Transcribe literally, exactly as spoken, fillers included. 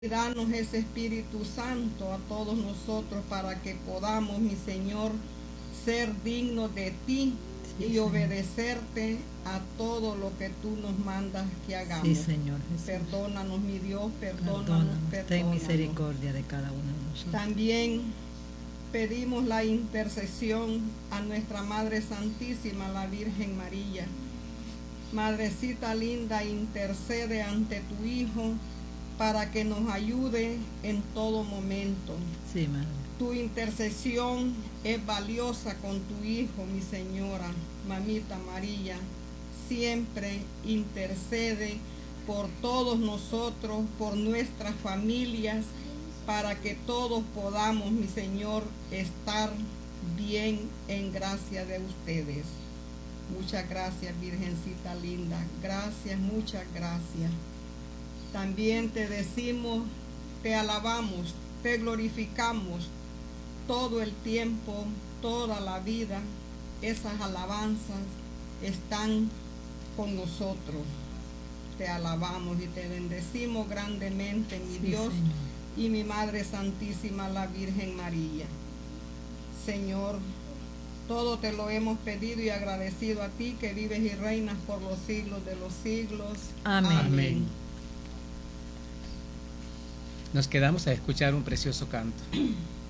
Danos ese Espíritu Santo a todos nosotros para que podamos, mi Señor, ser dignos de ti sí, y Señor. Obedecerte a todo lo que tú nos mandas que hagamos. Sí, Señor Jesús. Perdónanos, mi Dios, perdónanos, Perdónanos, perdónanos. Ten misericordia de cada uno de nosotros. También pedimos la intercesión a nuestra Madre Santísima, la Virgen María. Madrecita linda, intercede ante tu Hijo para que nos ayude en todo momento. Sí, Madre. Tu intercesión es valiosa con tu Hijo, mi Señora, Mamita María. Siempre intercede por todos nosotros, por nuestras familias, para que todos podamos, mi Señor, estar bien en gracia de ustedes. Muchas gracias, Virgencita linda. Gracias, muchas gracias. También te decimos, te alabamos, te glorificamos todo el tiempo, toda la vida. Esas alabanzas están con nosotros. Te alabamos y te bendecimos grandemente, mi sí, Dios, Señor. Y mi Madre Santísima, la Virgen María. Señor, todo te lo hemos pedido y agradecido a ti, que vives y reinas por los siglos de los siglos. Amén. Amén. Nos quedamos a escuchar un precioso canto.